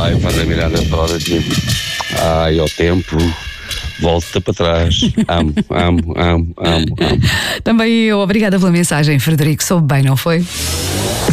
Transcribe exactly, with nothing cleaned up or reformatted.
Ai, faz a Miranda toda assim. Ai, ao tempo, volta para trás. Amo, amo, amo, amo, amo. Também eu, obrigada pela mensagem, Frederico. Soube bem, não foi?